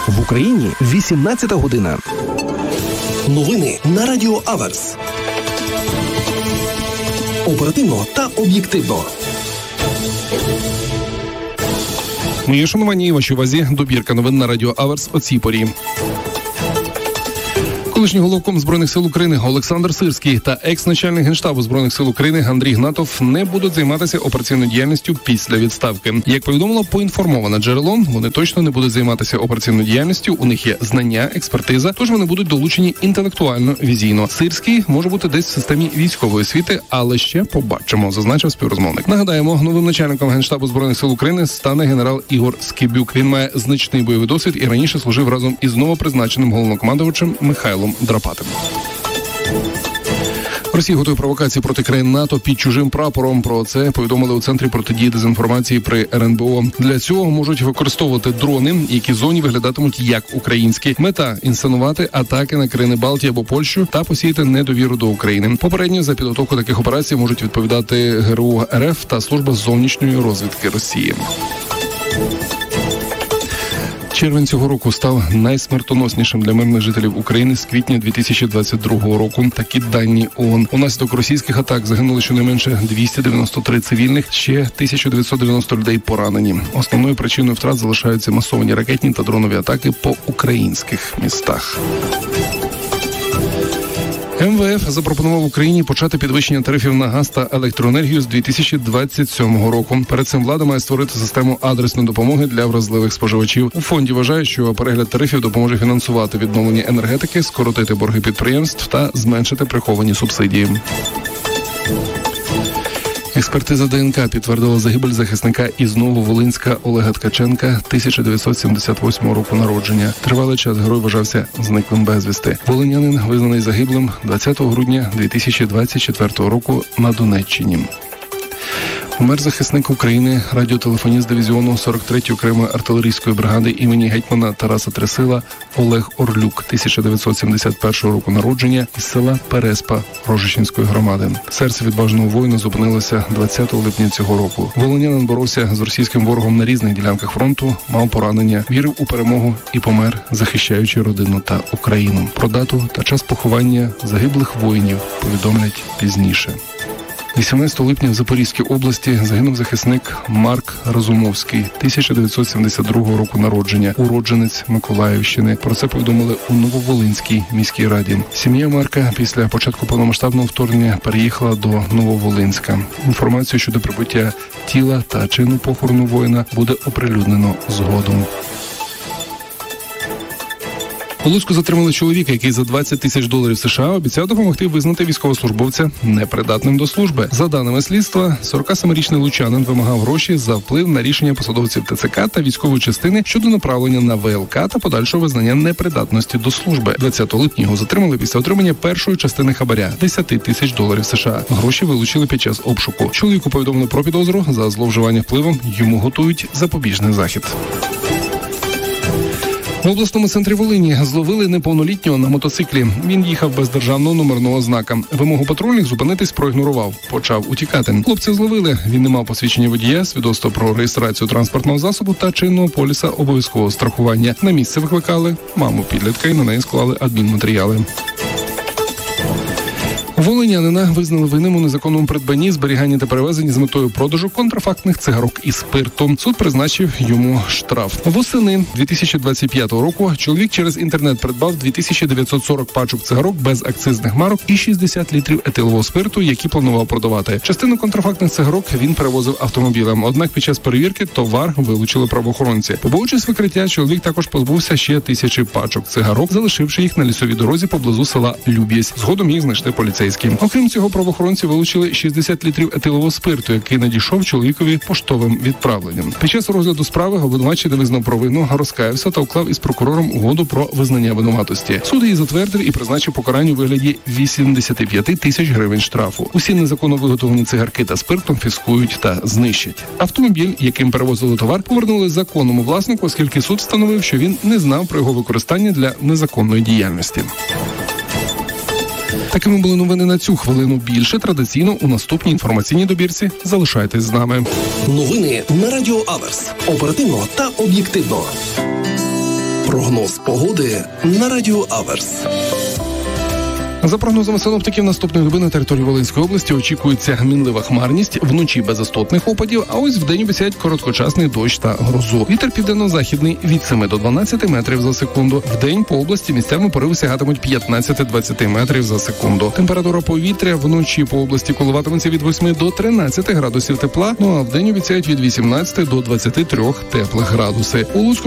В Україні 18 година. Новини на Радіо Аверс. Оперативно та об'єктивно. Мої шановані і вашій увазі добірка новин на Радіо Аверс о цій порі. Колишній головком Збройних сил України Олександр Сирський та екс-начальник Генштабу Збройних сил України Андрій Гнатов не будуть займатися операційною діяльністю після відставки. Як повідомило поінформоване джерело, вони точно не будуть займатися операційною діяльністю, у них є знання, експертиза, тож вони будуть долучені інтелектуально, візійно. Сирський може бути десь в системі військової освіти, але ще побачимо, зазначив співрозмовник. Нагадаємо, новим начальником Генштабу Збройних сил України стане генерал Ігор Скибюк. Він має значний бойовий досвід і раніше служив разом із новопризначеним головнокомандувачем Михайлом Драпатим. Росія готує провокації проти країн НАТО під чужим прапором. Про це повідомили у Центрі протидії дезінформації при РНБО. Для цього можуть використовувати дрони, які зоні виглядатимуть як українські. Мета – інсценувати атаки на країни Балтії або Польщу та посіяти недовіру до України. Попередньо за підготовку таких операцій можуть відповідати ГРУ РФ та Служба зовнішньої розвідки Росії. Червень цього року став найсмертоноснішим для мирних жителів України з квітня 2022 року. Такі дані ООН. Унаслідок російських атак загинули щонайменше 293 цивільних, ще 1990 людей поранені. Основною причиною втрат залишаються масовані ракетні та дронові атаки по українських містах. МВФ запропонував Україні почати підвищення тарифів на газ та електроенергію з 2027 року. Перед цим влада має створити систему адресної допомоги для вразливих споживачів. У фонді вважають, що перегляд тарифів допоможе фінансувати відновлення енергетики, скоротити борги підприємств та зменшити приховані субсидії. Експертиза ДНК підтвердила загибель захисника із Нововолинська Олега Ткаченка 1978 року народження. Тривалий час герой вважався зниклим безвісти. Волинянин визнаний загиблим 20 грудня 2024 року на Донеччині. Помер захисник України, радіотелефоніст дивізіону 43-ї окремої артилерійської бригади імені гетьмана Тараса Тресила Олег Орлюк, 1971 року народження, із села Переспа Рожищенської громади. Серце відважного воїна зупинилося 20 липня цього року. Волинянин боровся з російським ворогом на різних ділянках фронту, мав поранення, вірив у перемогу і помер, захищаючи родину та Україну. Про дату та час поховання загиблих воїнів повідомлять пізніше. 18 липня в Запорізькій області загинув захисник Марк Разумовський, 1972 року народження, уродженець Миколаївщини. Про це повідомили у Нововолинській міській раді. Сім'я Марка після початку повномасштабного вторгнення переїхала до Нововолинська. Інформацію щодо прибуття тіла та чину похорону воїна буде оприлюднено згодом. У Луцьку затримали чоловіка, який за $20 000 США обіцяв допомогти визнати військовослужбовця непридатним до служби. За даними слідства, 47-річний лучанин вимагав гроші за вплив на рішення посадовців ТЦК та військової частини щодо направлення на ВЛК та подальшого визнання непридатності до служби. 20 липня його затримали після отримання першої частини хабаря – $10 000 США. Гроші вилучили під час обшуку. Чоловіку повідомили про підозру за зловживання впливом. Йому готують запобіжний захід. В обласному центрі Волині зловили неповнолітнього на мотоциклі. Він їхав без державного номерного знака. Вимогу патрульних зупинитись проігнорував. Почав утікати. Хлопця зловили. Він не мав посвідчення водія, свідоцтва про реєстрацію транспортного засобу та чинного поліса обов'язкового страхування. На місце викликали маму підлітка і на неї склали адмінматеріали. Волинянина визнали винним у незаконному придбанні, зберіганні та перевезенні з метою продажу контрафактних цигарок і спирту. Суд призначив йому штраф. Восени 2025 року чоловік через інтернет придбав 2940 пачок цигарок без акцизних марок і 60 літрів етилового спирту, які планував продавати. Частину контрафактних цигарок він перевозив автомобілем. Однак під час перевірки товар вилучили правоохоронці. Побоюючись викриття, чоловік також позбувся ще 1000 пачок цигарок, залишивши їх на лісовій дорозі поблизу села Люб'язь. Згодом їх знайшли поліцейські. Окрім цього, правоохоронці вилучили 60 літрів етилового спирту, який надійшов чоловікові поштовим відправленням. Під час розгляду справи обвинувачений визнав провину, розкаявся та уклав із прокурором угоду про визнання винуватості. Суд її затвердив і призначив покарання у вигляді 85 тисяч гривень штрафу. Усі незаконно виготовлені цигарки та спирт конфіскують та знищать. Автомобіль, яким перевозили товар, повернули законному власнику, оскільки суд встановив, що він не знав про його використання для незаконної діяльності. Такими були новини на цю хвилину. Більше традиційно у наступній інформаційній добірці. Залишайтесь з нами. Новини на Радіо Аверс. Оперативно та об'єктивно. Прогноз погоди на Радіо Аверс. За прогнозами синоптиків, наступної доби на території Волинської області очікується мінлива хмарність, вночі без істотних опадів, а ось вдень обіцяють короткочасний дощ та грозу. Вітер південно-західний від 7 до 12 метрів за секунду. Вдень по області місцями пориви сягатимуть 15-20 метрів за секунду. Температура повітря вночі по області коливатиметься від 8 до 13 градусів тепла, ну а вдень обіцяють від 18 до 23 теплих градуси. У Луцьку